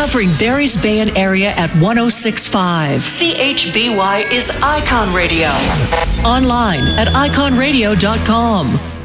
Covering Barry's Bay and area at 106.5. CHBY is Icon Radio. Online at iconradio.com.